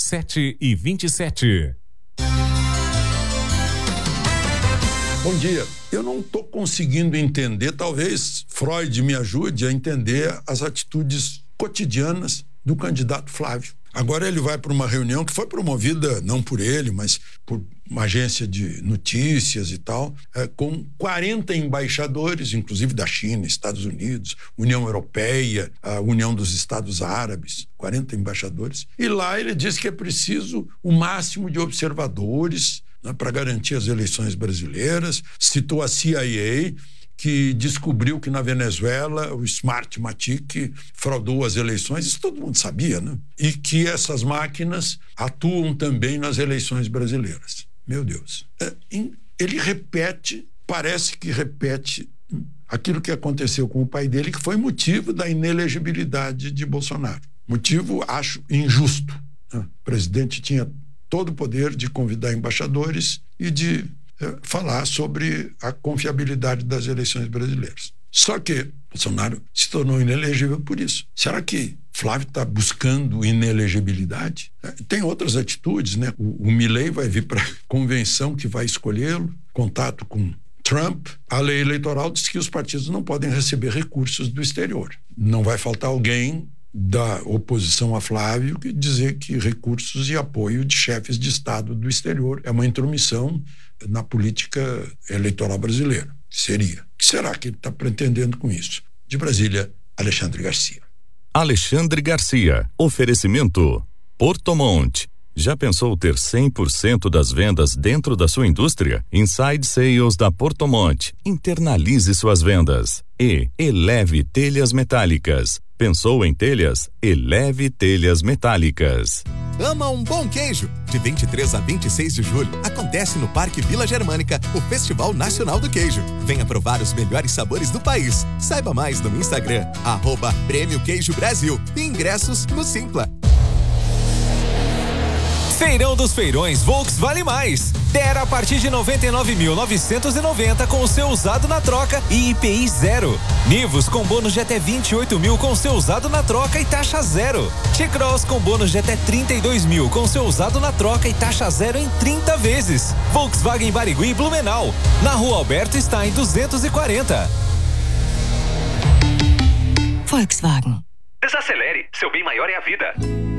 7h27. Bom dia. Eu não estou conseguindo entender, talvez Freud me ajude a entender as atitudes cotidianas do candidato Flávio. Agora ele vai para uma reunião que foi promovida, não por ele, mas por uma agência de notícias e tal, com 40 embaixadores, inclusive da China, Estados Unidos, União Europeia, a União dos Estados Árabes, 40 embaixadores. E lá ele diz que é preciso o máximo de observadores, né, para garantir as eleições brasileiras. Citou a CIA, que descobriu que na Venezuela o Smartmatic fraudou as eleições, isso todo mundo sabia, né? E que essas máquinas atuam também nas eleições brasileiras. Meu Deus. Ele repete, parece que repete aquilo que aconteceu com o pai dele, que foi motivo da inelegibilidade de Bolsonaro. Motivo, acho, injusto, né? O presidente tinha todo o poder de convidar embaixadores e de falar sobre a confiabilidade das eleições brasileiras. Só que Bolsonaro se tornou inelegível por isso. Será que Flávio está buscando inelegibilidade? Tem outras atitudes, né? O Milei vai vir para a convenção que vai escolhê-lo, contato com Trump. A lei eleitoral diz que os partidos não podem receber recursos do exterior. Não vai faltar alguém da oposição a Flávio que dizer que recursos e apoio de chefes de Estado do exterior é uma intromissão na política eleitoral brasileira. Seria. O que será que ele está pretendendo com isso? De Brasília, Alexandre Garcia. Alexandre Garcia. Oferecimento Porto Monte. Já pensou ter 100% das vendas dentro da sua indústria? Inside Sales da Porto Monte. Internalize suas vendas. E Eleve Telhas Metálicas. Pensou em telhas? Eleve Telhas Metálicas. Ama um bom queijo? De 23 a 26 de julho, acontece no Parque Vila Germânica o Festival Nacional do Queijo. Venha provar os melhores sabores do país. Saiba mais no Instagram, @Prêmio Queijo Brasil. E ingressos no Simpla. Feirão dos Feirões Volks Vale Mais. Terra a partir de 99.990 com o seu usado na troca e IPI 0. Nivus com bônus de até 28.000 com o seu usado na troca e taxa 0. T-Cross com bônus de até 32.000 com o seu usado na troca e taxa 0 em 30 vezes. Volkswagen Barigui e Blumenau. Na Rua Alberto está em 240. Volkswagen. Desacelere, seu bem maior é a vida.